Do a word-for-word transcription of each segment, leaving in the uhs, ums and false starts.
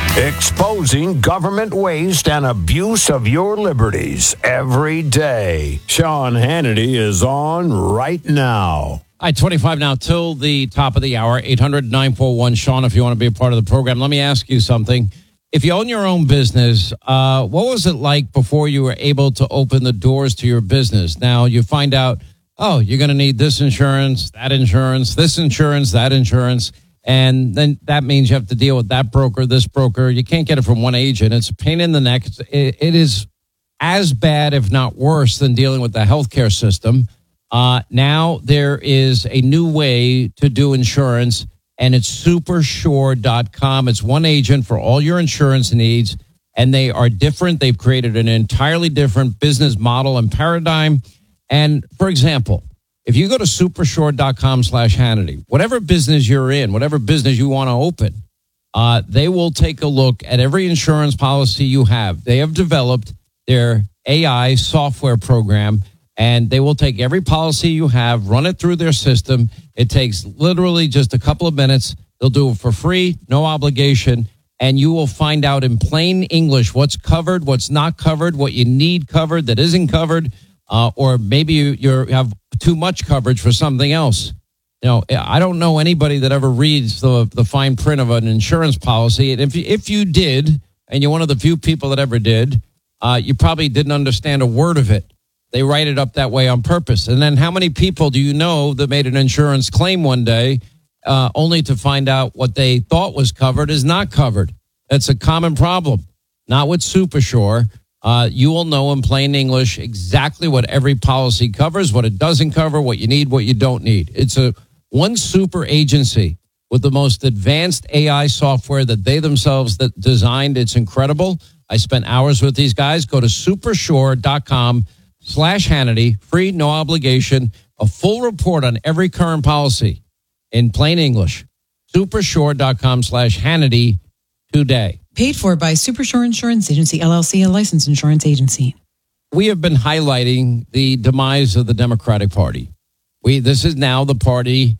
Exposing government waste and abuse of your liberties every day. Sean Hannity is on right now. All right, twenty-five now till the top of the hour. eight hundred nine four one Sean if you want to be a part of the program. Let me ask you something. If you own your own business, uh, what was it like before you were able to open the doors to your business? Now you find out, oh, you're going to need this insurance, that insurance, this insurance, that insurance. And then that means you have to deal with that broker, this broker. You can't get it from one agent. It's a pain in the neck. It, it is as bad, if not worse, than dealing with the healthcare system. Uh, now there is a new way to do insurance, and it's super sure dot com. It's one agent for all your insurance needs, and they are different. They've created an entirely different business model and paradigm. And, for example, if you go to super sure dot com slash Hannity, whatever business you're in, whatever business you want to open, uh, they will take a look at every insurance policy you have. They have developed their A I software program, and they will take every policy you have, run it through their system. It takes literally just a couple of minutes. They'll do it for free, no obligation, and you will find out in plain English what's covered, what's not covered, what you need covered that isn't covered, uh, or maybe you you're, have too much coverage for something else. You know, I don't know anybody that ever reads the the fine print of an insurance policy. And if you, if you did, and you're one of the few people that ever did, uh, you probably didn't understand a word of it. They write it up that way on purpose. And then how many people do you know that made an insurance claim one day uh, only to find out what they thought was covered is not covered? That's a common problem. Not with SuperSure. Uh, you will know in plain English exactly what every policy covers, what it doesn't cover, what you need, what you don't need. It's a one super agency with the most advanced A I software that they themselves that designed. It's incredible. I spent hours with these guys. Go to super sure dot com slash Hannity, free, no obligation, a full report on every current policy in plain English. super sure dot com slash Hannity today. Paid for by SuperSure Insurance Agency, L L C, a licensed insurance agency. We have been highlighting the demise of the Democratic Party. We This is now the party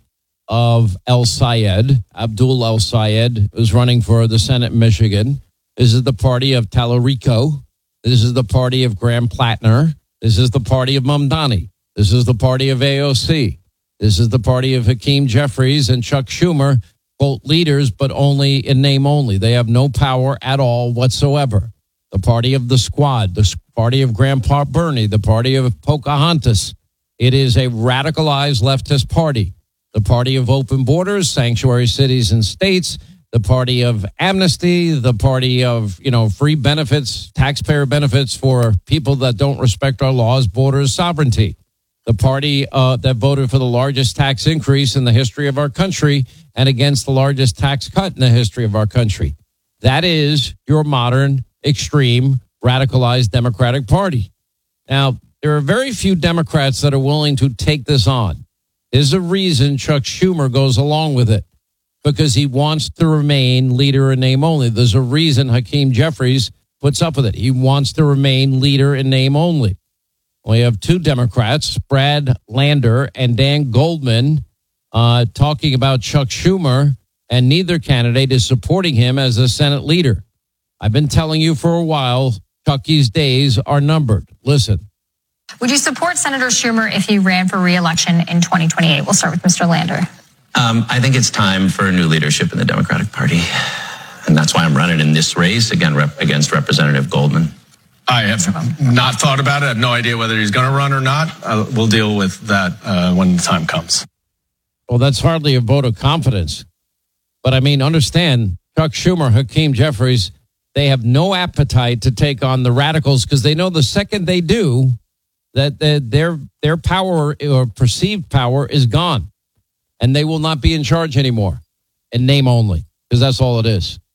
of El Sayed, Abdul El Sayed, who's running for the Senate in Michigan. This is the party of Tallarico. This is the party of Graham Plattner. This is the party of Mamdani. This is the party of A O C. This is the party of Hakeem Jeffries and Chuck Schumer, both leaders, but only in name only. They have no power at all whatsoever. The party of the squad, the party of Grandpa Bernie, the party of Pocahontas. It is a radicalized leftist party. The party of open borders, sanctuary cities and states, the party of amnesty, the party of, you know, free benefits, taxpayer benefits for people that don't respect our laws, borders, sovereignty. The party uh, that voted for the largest tax increase in the history of our country and against the largest tax cut in the history of our country. That is your modern, extreme, radicalized Democratic Party. Now, there are very few Democrats that are willing to take this on. There's a reason Chuck Schumer goes along with it, because he wants to remain leader in name only. There's a reason Hakeem Jeffries puts up with it. He wants to remain leader in name only. We have two Democrats, Brad Lander and Dan Goldman, uh, talking about Chuck Schumer, and neither candidate is supporting him as a Senate leader. I've been telling you for a while, Chucky's days are numbered. Listen. Would you support Senator Schumer if he ran for re-election in twenty twenty-eight? We'll start with Mister Lander. Um, I think it's time for new leadership in the Democratic Party. And that's why I'm running in this race again rep- against Representative Goldman. I have not thought about it. I have no idea whether he's going to run or not. Uh, we'll deal with that uh, when the time comes. Well, that's hardly a vote of confidence. But, I mean, understand, Chuck Schumer, Hakeem Jeffries, they have no appetite to take on the radicals because they know the second they do, that their their power or perceived power is gone. And they will not be in charge anymore in name only, because that's all it is.